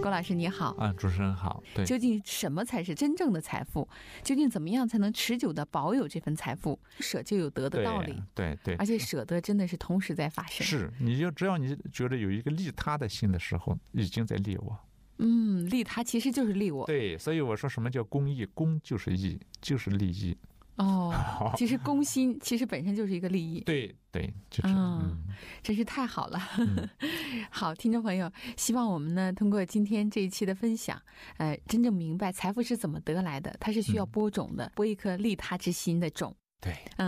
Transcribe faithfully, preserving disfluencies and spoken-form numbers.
郭老师你好。 啊，主持人好。对， 究竟什么才是真正的财富？究竟怎么样才能持久的保有这份财富？舍就有得的道理。 对 对, 对， 而且舍得真的是同时在发生。 是，你就只要你觉得有一个利他的心的时候，已经在利我。 嗯，利他其实就是利我。 对，所以我说什么叫公益？公就是益，就是利益。 哦，其实公心其实本身就是一个利益。 对对，就是、 嗯嗯， 真是太好了。 嗯、 好，听众朋友，希望我们呢通过今天这一期的分享，呃，真正明白财富是怎么得来的，它是需要播种的，嗯、播一颗利他之心的种。 对。 嗯。